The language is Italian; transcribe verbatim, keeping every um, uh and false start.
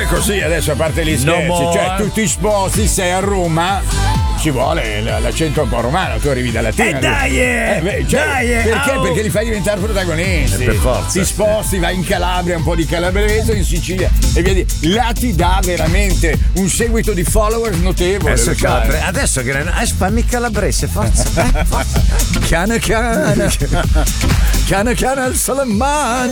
così adesso, a parte gli No scherzi, more. cioè tu ti sposti, sei a Roma, ci vuole l- l'accento un po' romano, tu arrivi da Latina. Eh, dai, eh, beh, cioè, dai, eh, perché? au. Perché li fai diventare protagonisti. Eh, per forza. Ti sposti, vai in Calabria, un po' di calabrese, in Sicilia e via di. Là ti dà veramente un seguito di followers notevole. Adesso, lo sai. Calabre- adesso che eh, spammi calabrese, forza. Eh, forza. Chiana chiana. Chiana chiana alza le mani.